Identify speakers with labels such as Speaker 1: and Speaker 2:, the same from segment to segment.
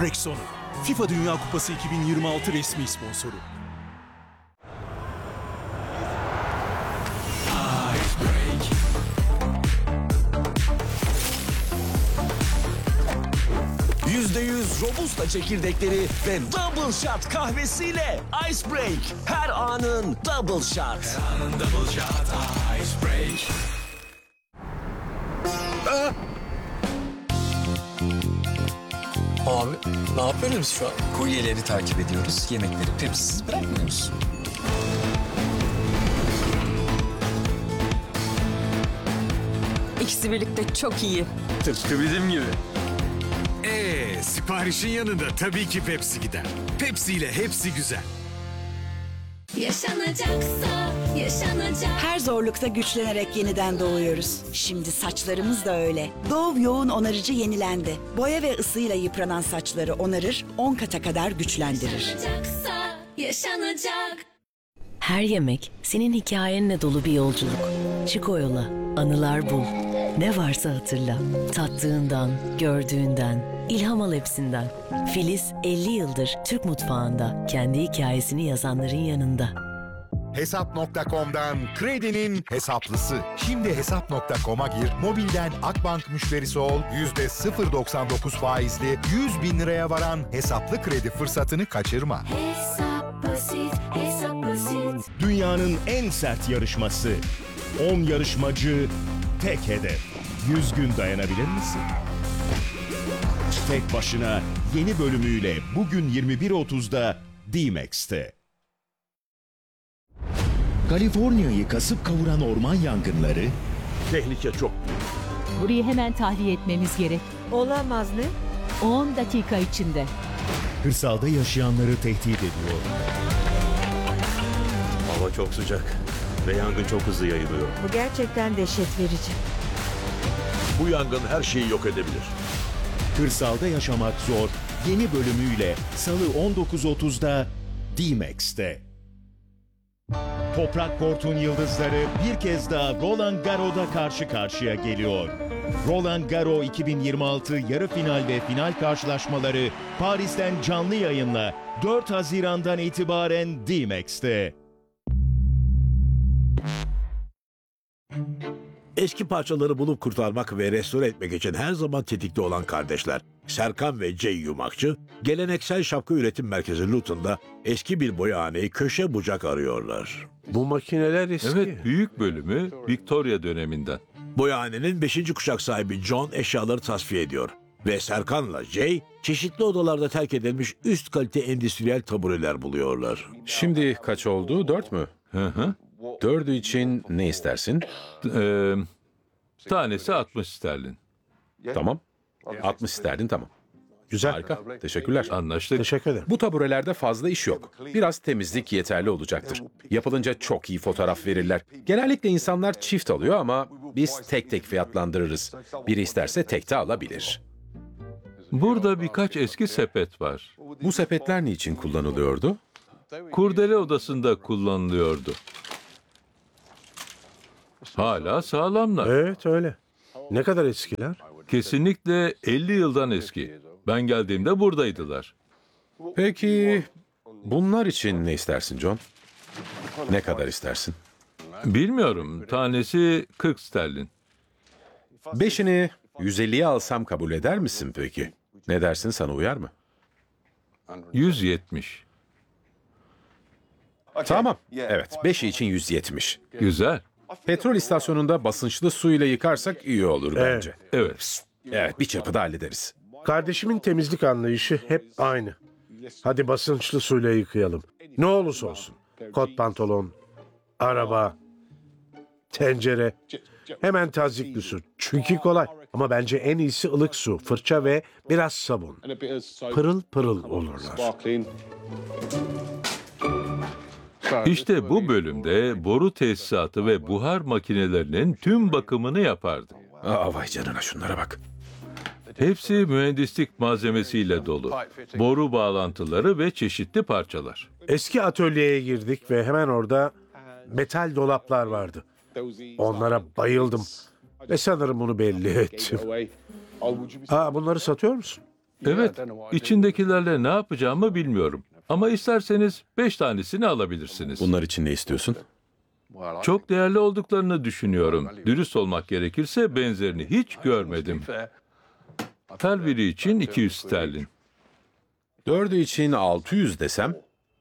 Speaker 1: Rexona, FIFA Dünya Kupası 2026 resmi sponsoru.
Speaker 2: %100 Robusta çekirdekleri ve Double Shot kahvesiyle Ice Break. Her anın Double Shot.
Speaker 3: Her anın Double Shot Ice Break.
Speaker 2: Abi ne yapıyoruz şu an? Kuryeleri takip ediyoruz. Yemekleri pepsiz bırakmıyoruz.
Speaker 4: İkisi birlikte çok iyi.
Speaker 5: Tıpkı bizim gibi.
Speaker 6: Siparişin yanında tabii ki Pepsi gider. Pepsi ile hepsi güzel.
Speaker 7: Yaşanacaksa yaşanacak.
Speaker 8: Her zorlukta güçlenerek yeniden doğuyoruz. Şimdi saçlarımız da öyle. Dove yoğun onarıcı yenilendi. Boya ve ısıyla yıpranan saçları onarır, 10 kata kadar güçlendirir.
Speaker 7: Yaşanacaksa yaşanacak.
Speaker 9: Her yemek senin hikayenle dolu bir yolculuk. Çık o yola, anılar bul. Ne varsa hatırla. Tattığından, gördüğünden, ilham al hepsinden. Filiz 50 yıldır Türk mutfağında kendi hikayesini yazanların yanında.
Speaker 10: Hesap.com'dan kredinin hesaplısı. Şimdi Hesap.com'a gir, mobilden Akbank müşterisi ol, %0.99 faizli 100 bin liraya varan hesaplı kredi fırsatını kaçırma.
Speaker 7: Hesap basit, hesap basit.
Speaker 11: Dünyanın en sert yarışması. 10 yarışmacı, tek hedef. 100 gün dayanabilir misin? Tek başına yeni bölümüyle bugün 21.30'da D-Max'te. Kaliforniya'yı kasıp kavuran orman yangınları...
Speaker 12: Tehlike çok büyük.
Speaker 13: Burayı hemen tahliye etmemiz gerek.
Speaker 14: Olamaz ne?
Speaker 13: 10 dakika içinde.
Speaker 11: Kırsalda yaşayanları tehdit ediyor.
Speaker 12: Hava çok sıcak ve yangın çok hızlı yayılıyor.
Speaker 14: Bu gerçekten dehşet verici.
Speaker 12: Bu yangın her şeyi yok edebilir.
Speaker 11: Kırsalda yaşamak zor. Yeni bölümüyle Salı 19.30'da D-Max'te. Toprak Kort'un yıldızları bir kez daha Roland Garros'da karşı karşıya geliyor. Roland Garros 2026 yarı final ve final karşılaşmaları Paris'ten canlı yayınla 4 Haziran'dan itibaren D-Max'te.
Speaker 12: Eski parçaları bulup kurtarmak ve restore etmek için her zaman tetikte olan kardeşler Serkan ve Jay Yumakçı, geleneksel şapka üretim merkezi Luton'da eski bir boyahaneyi köşe bucak arıyorlar.
Speaker 15: Bu makineler eski.
Speaker 16: Evet, büyük bölümü Victoria döneminden.
Speaker 12: Boyahanenin 5. kuşak sahibi John eşyaları tasfiye ediyor ve Serkan'la Jay çeşitli odalarda terk edilmiş üst kalite endüstriyel tabureler buluyorlar.
Speaker 17: Şimdi kaç oldu? 4 mü?
Speaker 16: Hı hı.
Speaker 17: 4'ü için ne istersin?
Speaker 16: Tanesi 60 sterlin.
Speaker 17: Tamam. 60 isterdin, tamam.
Speaker 15: Güzel.
Speaker 17: Harika. Teşekkürler.
Speaker 16: Anlaştık.
Speaker 15: Teşekkür ederim.
Speaker 17: Bu taburelerde fazla iş yok. Biraz temizlik yeterli olacaktır. Yapılınca çok iyi fotoğraf verirler. Genellikle insanlar çift alıyor ama biz tek tek fiyatlandırırız. Biri isterse tek de alabilir.
Speaker 16: Burada birkaç eski sepet var.
Speaker 17: Bu sepetler niçin kullanılıyordu?
Speaker 16: Kurdele odasında kullanılıyordu. Hala sağlamlar.
Speaker 15: Evet öyle. Ne kadar eskiler?
Speaker 16: Kesinlikle 50 yıldan eski. Ben geldiğimde buradaydılar.
Speaker 17: Peki bunlar için ne istersin John? Ne kadar istersin?
Speaker 16: Bilmiyorum. Tanesi 40 sterlin.
Speaker 17: 5'ini 150'ye alsam kabul eder misin peki? Ne dersin, sana uyar mı?
Speaker 16: 170.
Speaker 17: Tamam. Evet, 5'i için 170.
Speaker 16: Güzel.
Speaker 17: Petrol istasyonunda basınçlı su ile yıkarsak iyi olur bence.
Speaker 16: Evet.
Speaker 17: Evet, bir çırpıda hallederiz.
Speaker 15: Kardeşimin temizlik anlayışı hep aynı. Hadi basınçlı suyla yıkayalım. Ne olursa olsun. Kot pantolon, araba, tencere. Hemen tazikli su. Çünkü kolay. Ama bence en iyisi ılık su, fırça ve biraz sabun. Pırıl pırıl olurlar.
Speaker 16: İşte bu bölümde boru tesisatı ve buhar makinelerinin tüm bakımını yapardı.
Speaker 17: Vay canına, şunlara bak.
Speaker 16: Hepsi mühendislik malzemesiyle dolu. Boru bağlantıları ve çeşitli parçalar.
Speaker 15: Eski atölyeye girdik ve hemen orada metal dolaplar vardı. Onlara bayıldım ve sanırım bunu belli ettim. Bunları satıyor musun?
Speaker 16: Evet, içindekilerle ne yapacağımı bilmiyorum. Ama isterseniz 5 tanesini alabilirsiniz.
Speaker 17: Bunlar için ne istiyorsun?
Speaker 16: Çok değerli olduklarını düşünüyorum. Dürüst olmak gerekirse benzerini hiç görmedim. Her biri için 200 sterlin.
Speaker 17: 4'ü için 600 desem?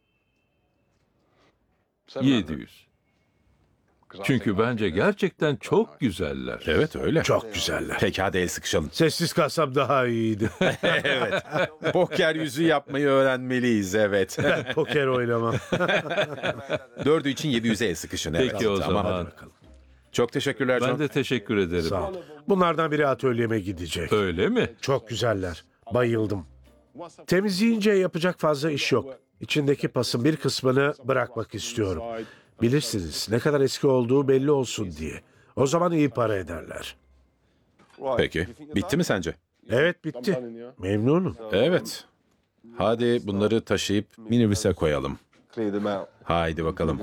Speaker 16: 700. Çünkü bence gerçekten çok güzeller.
Speaker 17: Evet öyle.
Speaker 15: Çok güzeller.
Speaker 17: Peki hadi el sıkışalım.
Speaker 15: Sessiz kalsam daha iyiydi.
Speaker 17: Evet. Poker yüzü yapmayı öğrenmeliyiz, evet.
Speaker 15: Poker oynamam.
Speaker 17: 4'ü için 700'e el sıkışın. Evet.
Speaker 16: Peki o
Speaker 17: Tamam,
Speaker 16: zaman.
Speaker 17: hadi bakalım. Çok teşekkürler John.
Speaker 16: Ben de teşekkür ederim.
Speaker 15: Sağ ol. Bunlardan biri atölyeme gidecek.
Speaker 16: Öyle mi?
Speaker 15: Çok güzeller. Bayıldım. Temizleyince yapacak fazla iş yok. İçindeki pasın bir kısmını bırakmak istiyorum. Bilirsiniz ne kadar eski olduğu belli olsun diye. O zaman iyi para ederler.
Speaker 17: Peki. Bitti mi sence?
Speaker 15: Evet bitti. Memnunum.
Speaker 17: Evet. Hadi bunları taşıyıp minibüse koyalım. Haydi bakalım.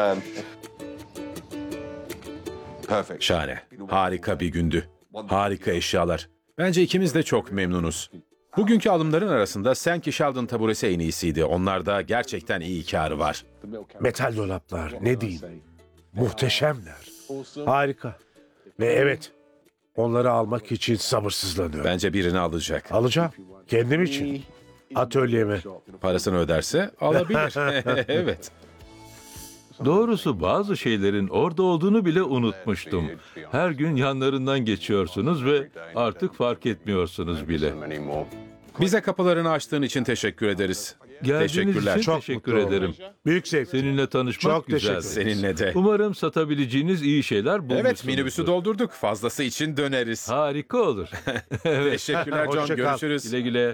Speaker 17: Şahane. Harika bir gündü. Harika eşyalar. Bence ikimiz de çok memnunuz. Bugünkü alımların arasında Sankey Sheldon taburesi en iyisiydi. Onlarda gerçekten iyi kârı var.
Speaker 15: Metal dolaplar ne diyeyim. Muhteşemler. Harika. Ve evet onları almak için sabırsızlanıyorum.
Speaker 17: Bence birini alacak.
Speaker 15: Alacağım. Kendim için. Atölyeme.
Speaker 17: Parasını öderse alabilir. Evet.
Speaker 16: Doğrusu bazı şeylerin orada olduğunu bile unutmuştum. Her gün yanlarından geçiyorsunuz ve artık fark etmiyorsunuz bile.
Speaker 17: Bize kapılarını açtığın için teşekkür ederiz.
Speaker 16: Geldiğiniz
Speaker 17: Teşekkürler.
Speaker 16: için
Speaker 15: Çok
Speaker 16: teşekkür
Speaker 15: mutlu
Speaker 16: ederim.
Speaker 15: oldum. Büyük zevk.
Speaker 16: Seninle tanışmak
Speaker 15: Çok
Speaker 16: güzel.
Speaker 15: teşekkür ederim.
Speaker 17: Seninle de.
Speaker 16: Umarım satabileceğiniz iyi şeyler bulmuşsunuzdur.
Speaker 17: Evet, minibüsü doldurduk. Fazlası için döneriz.
Speaker 16: Harika olur. Evet.
Speaker 17: Teşekkürler John.
Speaker 15: Hoşça kal.
Speaker 17: Görüşürüz.
Speaker 16: Güle güle.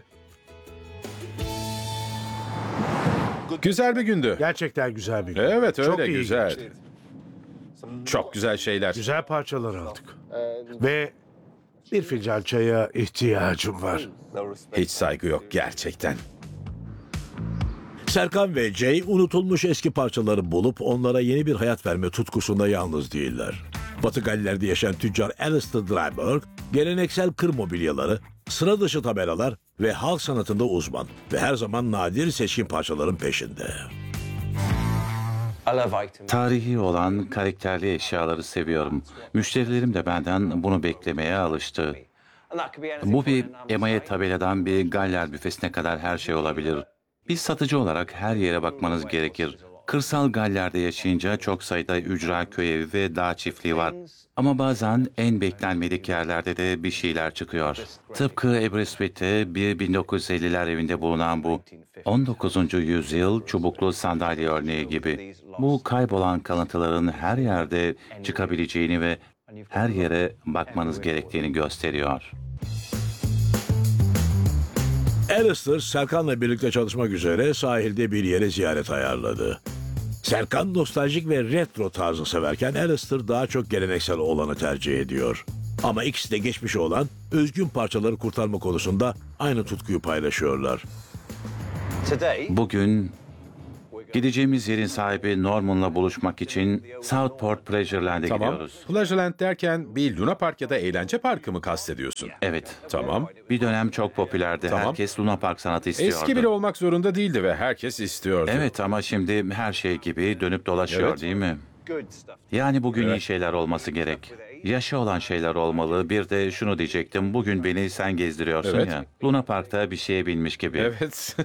Speaker 17: Güzel bir gündü.
Speaker 15: Gerçekten güzel bir gün.
Speaker 17: Evet öyle
Speaker 15: Çok iyi
Speaker 17: güzel.
Speaker 15: geçti.
Speaker 17: Çok güzel şeyler.
Speaker 15: Güzel parçalar aldık. Ve bir fincan çaya ihtiyacım var.
Speaker 17: Hiç saygı yok gerçekten.
Speaker 12: Serkan ve Jay unutulmuş eski parçaları bulup onlara yeni bir hayat verme tutkusunda yalnız değiller. Batı Galler'de yaşayan tüccar Alistair Dryburgh, geleneksel kır mobilyaları, sıra dışı tabelalar ve halk sanatında uzman ve her zaman nadir seçkin parçaların peşinde.
Speaker 4: Tarihi olan karakterli eşyaları seviyorum. Müşterilerim de benden bunu beklemeye alıştı. Bu bir emaye tabeladan bir Galler büfesine kadar her şey olabilir. Bir satıcı olarak her yere bakmanız gerekir. Kırsal Galler'de yaşayınca çok sayıda ücra köy evi ve dağ çiftliği var. Ama bazen en beklenmedik yerlerde de bir şeyler çıkıyor. Tıpkı Aberystwyth'te bir 1950'ler evinde bulunan bu 19. yüzyıl çubuklu sandalye örneği gibi. Bu kaybolan kalıntıların her yerde çıkabileceğini ve her yere bakmanız gerektiğini gösteriyor.
Speaker 12: Alistair, Serkan'la birlikte çalışmak üzere sahilde bir yere ziyaret ayarladı. Serkan nostaljik ve retro tarzı severken Alistair daha çok geleneksel olanı tercih ediyor. Ama ikisi de geçmişi olan özgün parçaları kurtarma konusunda aynı tutkuyu paylaşıyorlar.
Speaker 4: Bugün gideceğimiz yerin sahibi Norman'la buluşmak için Southport Pleasureland'e
Speaker 17: Tamam.
Speaker 4: gidiyoruz.
Speaker 17: Pleasureland derken bir Luna Park ya da eğlence parkı mı kastediyorsun?
Speaker 4: Evet.
Speaker 17: Tamam.
Speaker 4: Bir dönem çok popülerdi.
Speaker 17: Tamam.
Speaker 4: Herkes Luna Park sanatı istiyordu.
Speaker 17: Eski biri olmak zorunda değildi ve herkes istiyordu.
Speaker 4: Evet ama şimdi her şey gibi dönüp dolaşıyor
Speaker 17: Evet.
Speaker 4: değil mi? Yani bugün iyi şeyler olması gerek. Yaşı olan şeyler olmalı. Bir de şunu diyecektim. Bugün beni sen gezdiriyorsun
Speaker 17: Evet.
Speaker 4: ya. Luna Park'ta bir şeye binmiş gibi.
Speaker 17: Evet.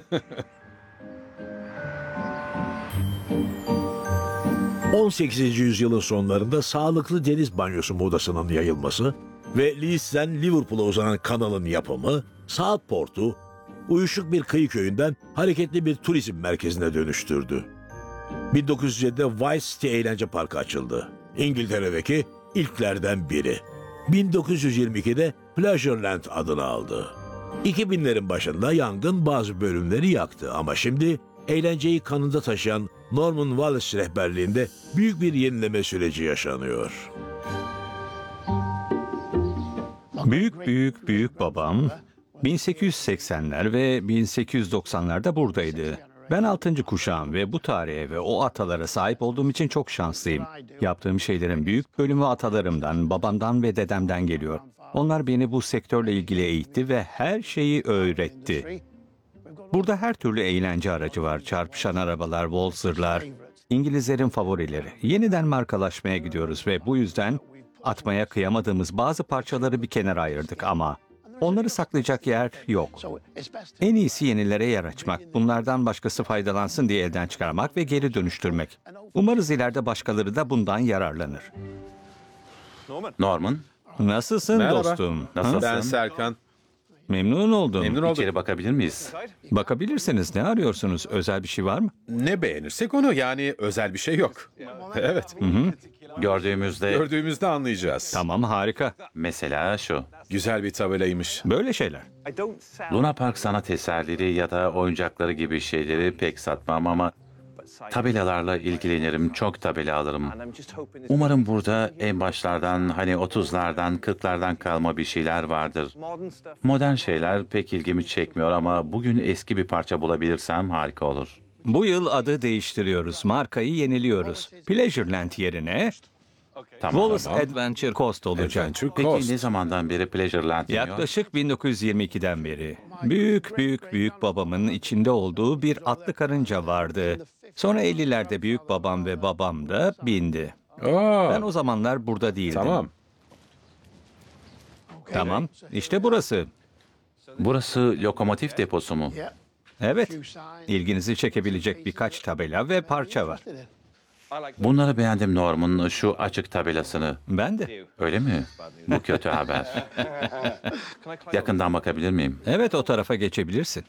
Speaker 12: 18. yüzyılın sonlarında sağlıklı deniz banyosu modasının yayılması ve Leeds'ten Liverpool'a uzanan kanalın yapımı, Southport'u uyuşuk bir kıyı köyünden hareketli bir turizm merkezine dönüştürdü. 1907'de White City Eğlence Parkı açıldı. İngiltere'deki ilklerden biri. 1922'de Pleasureland adını aldı. 2000'lerin başında yangın bazı bölümleri yaktı ama şimdi eğlenceyi kanında taşıyan Norman Wallace rehberliğinde büyük bir yenileme süreci yaşanıyor.
Speaker 5: Büyük babam 1880'ler ve 1890'larda buradaydı. Ben 6. kuşağım ve bu tarihe ve o atalara sahip olduğum için çok şanslıyım. Yaptığım şeylerin büyük bölümü atalarımdan, babamdan ve dedemden geliyor. Onlar beni bu sektörle ilgili eğitti ve her şeyi öğretti. Burada her türlü eğlence aracı var. Çarpışan arabalar, waltzer'lar, İngilizlerin favorileri. Yeniden markalaşmaya gidiyoruz ve bu yüzden atmaya kıyamadığımız bazı parçaları bir kenara ayırdık ama onları saklayacak yer yok. En iyisi yenilere yer açmak, bunlardan başkası faydalansın diye elden çıkarmak ve geri dönüştürmek. Umarız ileride başkaları da bundan yararlanır.
Speaker 4: Norman,
Speaker 5: Nasılsın
Speaker 17: Merhaba.
Speaker 5: dostum?
Speaker 4: Nasılsın?
Speaker 17: Ben Serkan.
Speaker 5: Memnun oldum.
Speaker 17: Memnun oldum.
Speaker 4: içeri bakabilir miyiz?
Speaker 5: Bakabilirsiniz. Ne arıyorsunuz? Özel bir şey var mı?
Speaker 17: Ne beğenirsek onu, yani özel bir şey yok. Evet.
Speaker 4: Gördüğümüzde
Speaker 17: anlayacağız.
Speaker 5: Tamam, harika.
Speaker 4: Mesela şu.
Speaker 17: Güzel bir tabelaymış.
Speaker 5: Böyle şeyler.
Speaker 4: Luna Park sanat eserleri ya da oyuncakları gibi şeyleri pek satmam ama tabelalarla ilgilenirim, çok tabela alırım. Umarım burada en başlardan, hani 30'lardan, 40'lardan kalma bir şeyler vardır. Modern şeyler pek ilgimi çekmiyor ama bugün eski bir parça bulabilirsem harika olur.
Speaker 5: Bu yıl adı değiştiriyoruz. Markayı yeniliyoruz. Pleasureland yerine Wallace Adventure Coast olacak.
Speaker 4: Peki ne zamandan beri Pleasureland deniyor?
Speaker 5: Yaklaşık 1922'den beri. Büyük babamın içinde olduğu bir atlı karınca vardı. Sonra 50'lerde büyük babam ve babam da bindi. Ben o zamanlar burada değildim. Tamam, işte burası.
Speaker 4: Burası lokomotif deposu mu?
Speaker 5: Evet, ilginizi çekebilecek birkaç tabela ve parça var.
Speaker 4: Bunları beğendim Norman, şu açık tabelasını.
Speaker 5: Ben de.
Speaker 4: Öyle mi? Bu kötü haber. Yakından bakabilir miyim?
Speaker 5: Evet, o tarafa geçebilirsin.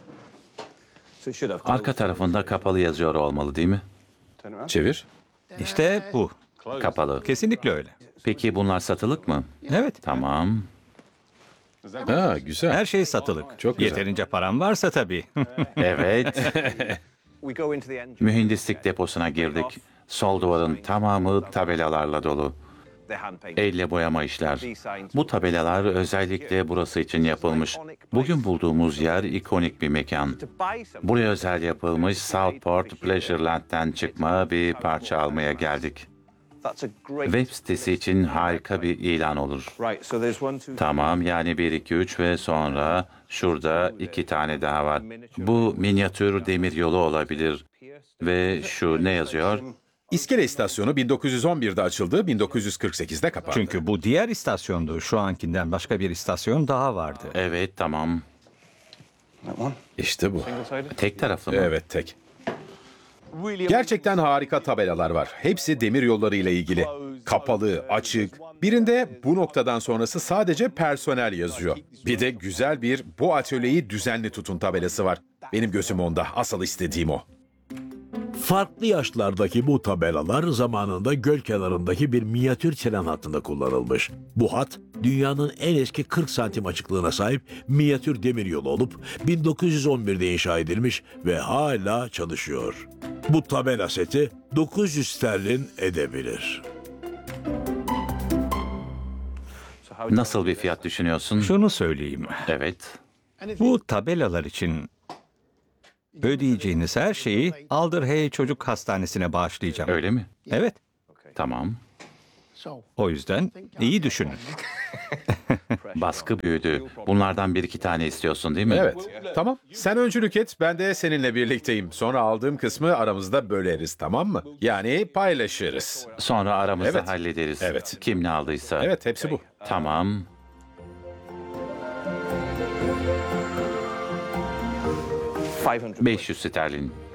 Speaker 4: Arka tarafında kapalı yazıyor olmalı değil mi?
Speaker 17: Çevir.
Speaker 5: İşte bu.
Speaker 4: Kapalı.
Speaker 5: Kesinlikle öyle.
Speaker 4: Peki bunlar satılık mı?
Speaker 5: Evet.
Speaker 4: Tamam.
Speaker 17: Ha, güzel.
Speaker 5: Her şey satılık.
Speaker 17: Çok güzel.
Speaker 5: Yeterince param varsa tabii.
Speaker 4: Evet. Mühendislik deposuna girdik. Sol duvarın tamamı tabelalarla dolu. Elle boyama işler. Bu tabelalar özellikle burası için yapılmış. Bugün bulduğumuz yer ikonik bir mekan. Buraya özel yapılmış Southport Pleasureland'den çıkma bir parça almaya geldik. Web sitesi için harika bir ilan olur. Tamam, yani 1, 2, 3 ve sonra şurada 2 tane daha var. Bu minyatür demiryolu olabilir. Ve şu ne yazıyor?
Speaker 17: İskele istasyonu 1911'de açıldı, 1948'de kapandı.
Speaker 5: Çünkü bu diğer istasyondu. Şu ankinden başka bir istasyon daha vardı.
Speaker 4: Evet, tamam.
Speaker 17: İşte bu.
Speaker 4: Tek taraflı mı?
Speaker 17: Evet, tek. Gerçekten harika tabelalar var. Hepsi demir yolları ile ilgili. Kapalı, açık. Birinde bu noktadan sonrası sadece personel yazıyor. Bir de güzel bir "bu atölyeyi düzenli tutun" tabelası var. Benim gözüm onda. Asıl istediğim o.
Speaker 12: Farklı yaşlardaki bu tabelalar zamanında göl kenarındaki bir minyatür tren hattında kullanılmış. Bu hat, dünyanın en eski 40 santim açıklığına sahip minyatür demiryolu olup 1911'de inşa edilmiş ve hala çalışıyor. Bu tabela seti 900 sterlin edebilir.
Speaker 4: Nasıl bir fiyat düşünüyorsun?
Speaker 5: Şunu söyleyeyim.
Speaker 4: Evet.
Speaker 5: Bu tabelalar için ödeyeceğiniz her şeyi Alder Çocuk Hastanesi'ne bağışlayacağım.
Speaker 4: Öyle mi?
Speaker 5: Evet.
Speaker 4: Tamam.
Speaker 5: O yüzden iyi düşünün.
Speaker 4: Baskı büyüdü. Bunlardan 1-2 tane istiyorsun değil mi?
Speaker 17: Evet. Tamam. Sen öncülük et, ben de seninle birlikteyim. Sonra aldığım kısmı aramızda böleriz, tamam mı? Yani paylaşırız.
Speaker 4: Sonra aramızda
Speaker 17: Evet.
Speaker 4: hallederiz.
Speaker 17: Evet.
Speaker 4: Kim ne aldıysa.
Speaker 17: Evet, hepsi bu.
Speaker 4: Tamam. $500 sterlin.